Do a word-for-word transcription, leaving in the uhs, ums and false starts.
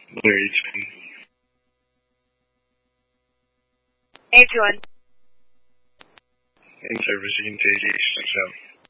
Adrian. Adrian. In servicing J G H six M.